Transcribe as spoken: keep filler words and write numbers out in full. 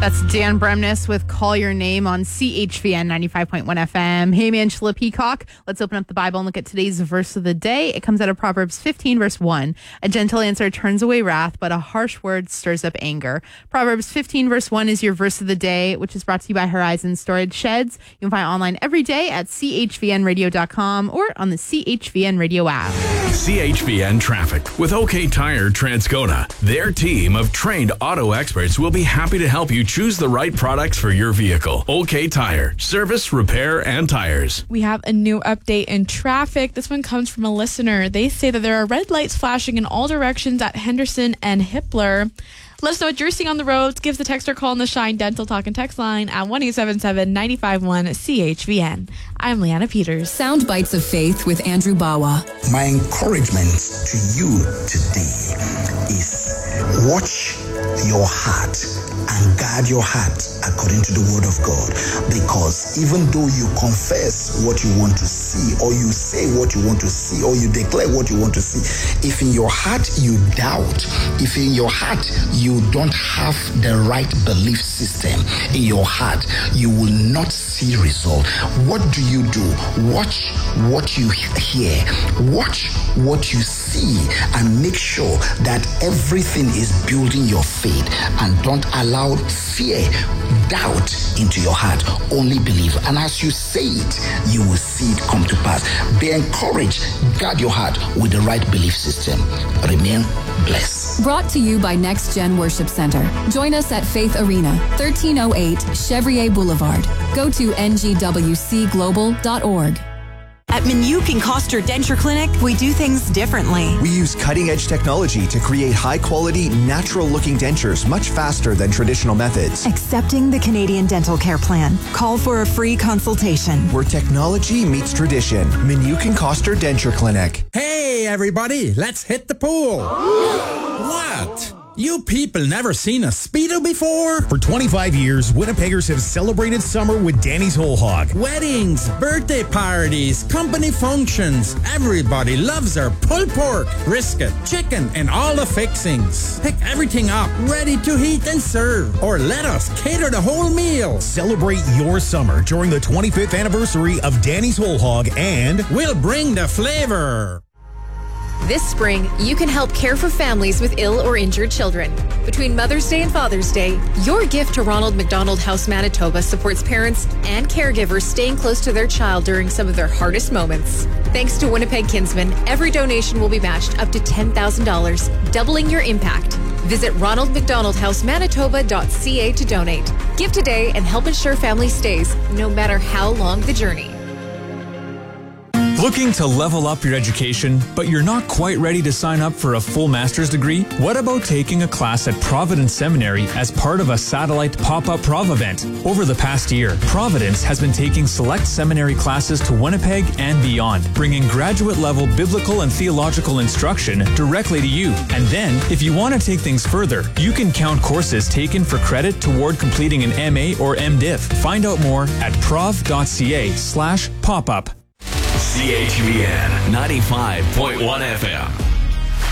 That's Dan Bremnes with Call Your Name on C H V N ninety-five point one F M. Hey, I'm Angela Peacock. Let's open up the Bible and look at today's verse of the day. It comes out of Proverbs fifteen, verse one. A gentle answer turns away wrath, but a harsh word stirs up anger. Proverbs fifteen, verse one is your verse of the day, which is brought to you by Horizon Storage Sheds. You can find it online every day at C H V N radio dot com or on the C H V N Radio app. C H V N Traffic with OK Tire Transcona. Their team of trained auto experts will be happy to help you choose the right products for your vehicle. OK Tire. Service, repair, and tires. We have a new update in traffic. This one comes from a listener. They say that there are red lights flashing in all directions at Henderson and Hippler. Let us know what you're seeing on the roads. Give us a text or call on the Shine Dental Talk and Text line at one eight seven seven, nine five one, C H V N. I'm Leanna Peters. Sound Bites of Faith with Andrew Bawa. My encouragement to you today is watch your heart and guard your heart according to the word of God. Because even though you confess what you want to see, or you say what you want to see, or you declare what you want to see, if in your heart you doubt, if in your heart you don't have the right belief system in your heart, you will not see result. What do you do? Watch what you hear, watch what you see, and make sure that everything is building your faith, and don't allow fear, doubt into your heart. Only believe, and as you say it, you will see it come to pass. Be encouraged. Guard your heart with the right belief system. Remain blessed. Brought to you by Next Gen Worship Center. Join us at Faith Arena, thirteen oh eight Chevrier Boulevard. Go to N G W C global dot org. At Minuk and Koster Denture Clinic, we do things differently. We use cutting-edge technology to create high-quality, natural-looking dentures much faster than traditional methods. Accepting the Canadian Dental Care Plan. Call for a free consultation. Where technology meets tradition. Minuk and Koster Denture Clinic. Hey, everybody, let's hit the pool. What? You people never seen a Speedo before? For twenty-five years, Winnipeggers have celebrated summer with Danny's Whole Hog. Weddings, birthday parties, company functions. Everybody loves our pulled pork, brisket, chicken, and all the fixings. Pick everything up, ready to heat and serve. Or let us cater the whole meal. Celebrate your summer during the twenty-fifth anniversary of Danny's Whole Hog, and we'll bring the flavor. This spring, you can help care for families with ill or injured children. Between Mother's Day and Father's Day, your gift to Ronald McDonald House Manitoba supports parents and caregivers staying close to their child during some of their hardest moments. Thanks to Winnipeg Kinsman, every donation will be matched up to ten thousand dollars, doubling your impact. Visit ronald mcdonald house manitoba dot c a to donate. Give today and help ensure family stays, no matter how long the journey. Looking to level up your education, but you're not quite ready to sign up for a full master's degree? What about taking a class at Providence Seminary as part of a satellite pop-up Prov event? Over the past year, Providence has been taking select seminary classes to Winnipeg and beyond, bringing graduate-level biblical and theological instruction directly to you. And then, if you want to take things further, you can count courses taken for credit toward completing an M A or MDiv. Find out more at prov dot c a slash pop up. C H V N ninety-five point one F M.